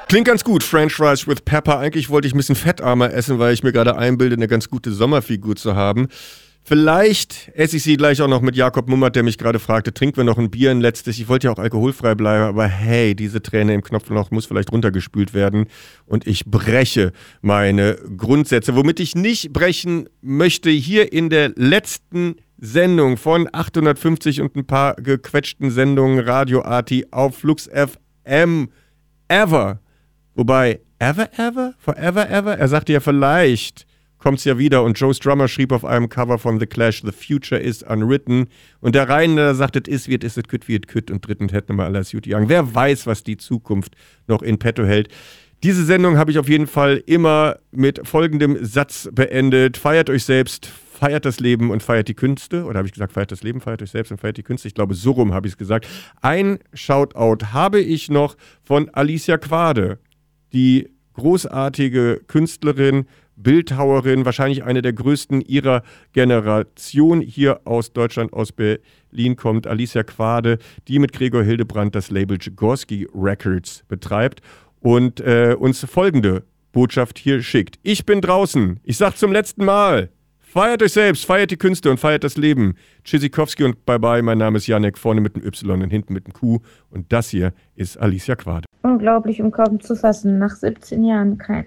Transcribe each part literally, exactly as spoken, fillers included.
Klingt ganz gut, French Fries with Pepper. Eigentlich wollte ich ein bisschen fettarmer essen, weil ich mir gerade einbilde, eine ganz gute Sommerfigur zu haben. Vielleicht esse ich sie gleich auch noch mit Jakob Mummert, der mich gerade fragte, trinken wir noch ein Bier ein letztes? Ich wollte ja auch alkoholfrei bleiben, aber hey, diese Träne im Knopfloch muss vielleicht runtergespült werden und ich breche meine Grundsätze. Womit ich nicht brechen möchte, hier in der letzten Sendung von achthundertfünfzig und ein paar gequetschten Sendungen Radio Arti auf Flux F M ever. Wobei, ever, ever? Forever, ever? Er sagte ja, vielleicht kommt's ja wieder. Und Joe Strummer schrieb auf einem Cover von The Clash, The Future is unwritten. Und der Rainer sagt, es ist, wird, es ist, kütt, wird, kütt. Und drittens hätten wir alles gut gegangen. Wer weiß, was die Zukunft noch in petto hält. Diese Sendung habe ich auf jeden Fall immer mit folgendem Satz beendet. Feiert euch selbst, feiert das Leben und feiert die Künste. Oder habe ich gesagt, feiert das Leben, feiert euch selbst und feiert die Künste? Ich glaube, so rum habe ich es gesagt. Ein Shoutout habe ich noch von Alicia Quade. Die großartige Künstlerin, Bildhauerin, wahrscheinlich eine der größten ihrer Generation hier aus Deutschland, aus Berlin kommt, Alicia Quade, die mit Gregor Hildebrandt das Label Jagorsky Records betreibt und äh, uns folgende Botschaft hier schickt. Ich bin draußen. Ich sag zum letzten Mal. Feiert euch selbst, feiert die Künste und feiert das Leben. Tschüssikowski und bye bye, mein Name ist Janek, vorne mit dem Y und hinten mit dem Q. Und das hier ist Alicia Quade. Unglaublich, um kaum zu fassen. Nach siebzehn Jahren kein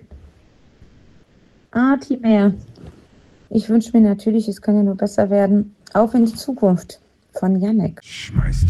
Arti mehr. Ich wünsche mir natürlich, es kann ja nur besser werden. Auf in die Zukunft von Janek. Schmeiß